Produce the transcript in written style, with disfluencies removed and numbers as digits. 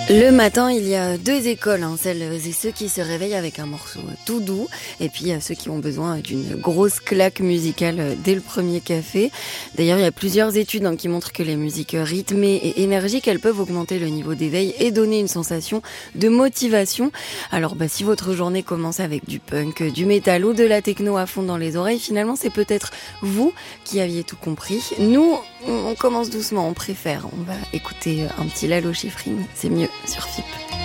Le matin, il y a deux écoles, celles et ceux qui se réveillent avec un morceau tout doux, et puis il y a ceux qui ont besoin d'une grosse claque musicale dès le premier café. D'ailleurs, il y a plusieurs études qui montrent que les musiques rythmées et énergiques, elles peuvent augmenter le niveau d'éveil et donner une sensation de motivation. Alors, si votre journée commence avec du punk, du métal ou de la techno à fond dans les oreilles, finalement, c'est peut-être vous qui aviez tout compris. Nous, on commence doucement, on préfère. On va écouter un petit Lalo Schifrin, c'est mieux sur FIP.